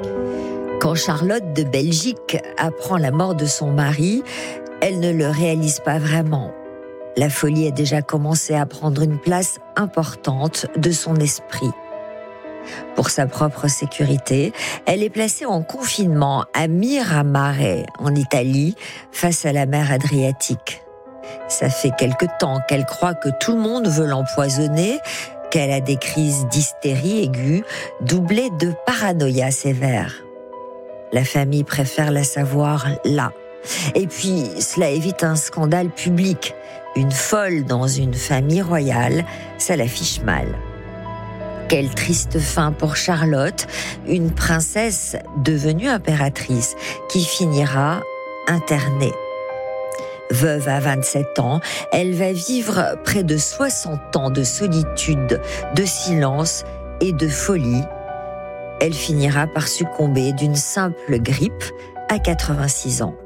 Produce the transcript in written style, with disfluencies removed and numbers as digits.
Quand Charlotte de Belgique apprend la mort de son mari, elle ne le réalise pas vraiment. La folie a déjà commencé à prendre une place importante de son esprit. Pour sa propre sécurité, elle est placée en confinement à Miramare, en Italie, face à la mer Adriatique. Ça fait quelque temps qu'elle croit que tout le monde veut l'empoisonner, qu'elle a des crises d'hystérie aiguë, doublées de paranoïa sévère. La famille préfère la savoir là. Et puis, cela évite un scandale public. Une folle dans une famille royale, ça l'affiche mal. Quelle triste fin pour Charlotte, une princesse devenue impératrice, qui finira internée. Veuve à 27 ans, elle va vivre près de 60 ans de solitude, de silence et de folie. Elle finira par succomber d'une simple grippe à 86 ans.